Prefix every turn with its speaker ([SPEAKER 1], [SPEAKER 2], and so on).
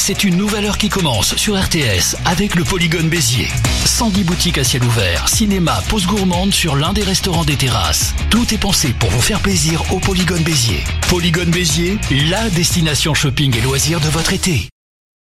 [SPEAKER 1] C'est une nouvelle heure qui commence sur RTS avec le Polygone Béziers. 110 boutiques à ciel ouvert, cinéma, pause gourmande sur l'un des restaurants des terrasses. Tout est pensé pour vous faire plaisir au Polygone Béziers. Polygone Béziers, la destination shopping et loisirs de votre été.